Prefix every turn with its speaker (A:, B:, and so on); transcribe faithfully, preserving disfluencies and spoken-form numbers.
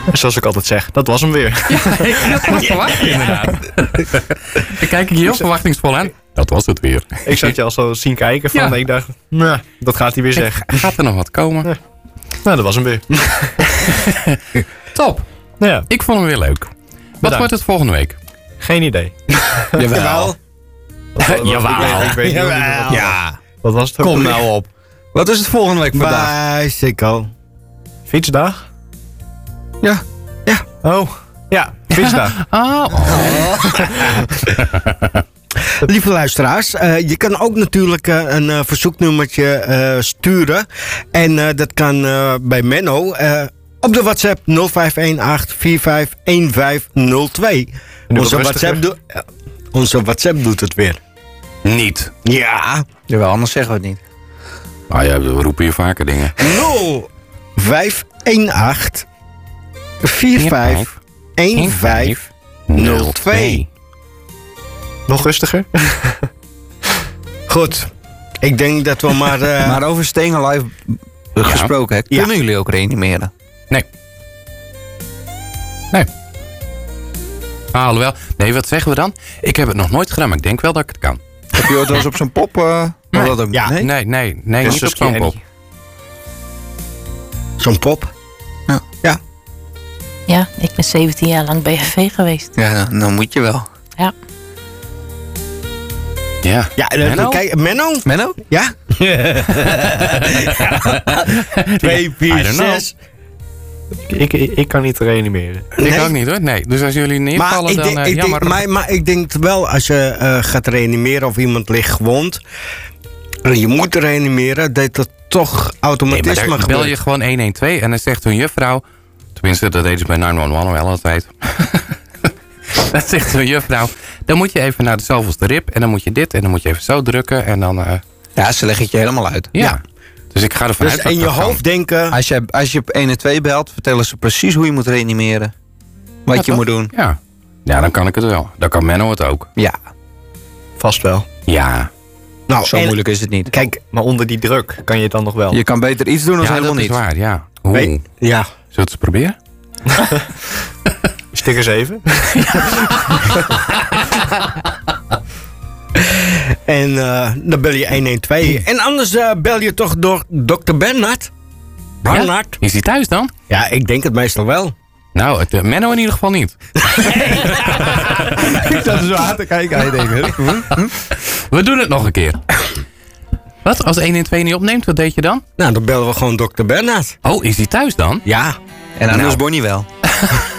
A: Zoals ik altijd zeg, dat was hem weer.
B: Ja, ik had het verwacht inderdaad. Dan kijk ik je heel verwachtingsvol aan. Dat was het weer.
A: Ik zat je al zo zien kijken van,
B: Ja.
A: ik dacht, nou, dat gaat hij weer zeggen.
B: Gaat er nog wat komen?
A: Ja. Nou, dat was hem weer.
B: Top.
A: Ja,
B: Ik vond hem weer leuk. Wat
A: Bedankt.
B: wordt het volgende week?
A: geen idee.
C: Jawel.
B: Jawel.
A: Ik weet niet wat,
C: Jawel.
A: ja. Wat was het ook
C: Kom
A: alweer?
C: nou op. Wat is het volgende week vandaag?
D: Bicycle.
A: Fietsdag?
C: Ja.
A: Oh, ja, fietsdag.
B: Oh,
D: Lieve luisteraars, uh, je kan ook natuurlijk uh, een uh, verzoeknummertje uh, sturen. En uh, dat kan uh, bij Menno uh, op de WhatsApp nul vijf een acht vier vijf een vijf nul twee.
A: doe
D: Onze
A: het
D: WhatsApp,
A: rustiger.
D: doe- uh, onze WhatsApp doet het weer.
B: niet.
D: Ja,
C: Jawel, anders zeggen we het niet.
B: Nou ja, we roepen je vaker dingen.
D: nul vijf een acht vier vijf een vijf nul twee.
A: Nog rustiger?
D: Goed, ik denk dat we maar... Uh,
C: Maar over Staying Alive gesproken, hè,
D: Ja.
C: kunnen jullie ook reanimeren?
B: Nee. Nee. Ah, alhoewel. Nee, wat zeggen we dan? Ik heb het nog nooit gedaan, maar ik denk wel dat ik het kan.
C: Heb je ooit wel eens op zo'n pop... Uh,
B: Nee.
C: dat ook,
D: Ja.
C: nee?
B: Nee, nee, nee,
A: Dus
B: niet op
A: Suske
B: zo'n
A: en
B: pop.
A: Annie.
D: zo'n pop.
E: Ja, ik ben zeventien jaar lang B F V geweest.
C: Ja, dan, dan moet je wel.
E: Ja.
B: Ja.
D: Ja, uh,
B: Menno?
D: kijk, Menno?
C: Menno?
D: Ja? Twee,
B: I
D: vier,
B: don't know.
D: zes.
A: Ik, ik, ik kan niet reanimeren.
B: Ik
D: Nee.
B: ook niet hoor. Nee. Dus als jullie
D: Maar
B: neervallen,
D: ik,
B: dan
D: denk,
B: uh,
D: ik
B: jammer.
D: denk, maar, maar ik denk wel, als je uh, gaat reanimeren of iemand ligt gewond... en je moet reanimeren, dat dat toch
B: Nee, maar
D: automatisme
B: daar bel
D: gebeurt.
B: je gewoon een een twee en dan zegt hun juffrouw... Tenminste, dat deden ze bij negen een een wel altijd. Dan zegt hun juffrouw... Dan moet je even naar de zoveelste rib en dan moet je dit en dan moet je even zo drukken en dan... Uh,
C: Ja, ze leggen het je helemaal uit.
B: ja.
D: Ja.
B: Dus ik ga ervan
D: Dus
B: uit dat
D: in je
B: dat kan.
D: hoofd denken...
C: Als je, als je op een en twee belt, vertellen ze precies hoe je moet reanimeren. Wat
B: Ja,
C: je
B: toch?
C: moet doen.
B: Ja. Ja, dan kan ik het wel. Dan kan Menno het ook.
C: Ja,
A: Vast wel.
B: Ja.
D: nou,
C: zo
D: en-
C: moeilijk is het niet.
D: Kijk,
A: Maar onder die druk kan je het dan nog wel.
C: Je kan beter iets doen dan
B: Ja,
C: helemaal
B: dat
C: niet.
B: is waar, ja. Oeh.
D: weet,
B: Zullen
D: ja.
B: we het eens proberen?
A: Sticker zeven.
D: En uh, dan bel je een een twee. En anders uh, bel je toch door dokter Bernhard? Bernhard?
B: Is hij thuis dan?
D: Ja, ik denk het meestal wel.
B: Nou, het, uh, Menno in ieder geval niet.
A: Ik zat er zo aan te kijken en je denkt, huh?
B: We doen het nog een keer. Wat? Als een en twee niet opneemt, wat deed je dan?
D: Nou, dan bellen we gewoon dokter Bernhard.
B: Oh, is hij thuis dan?
D: Ja.
C: En anders
B: Nou.
C: Bonnie wel.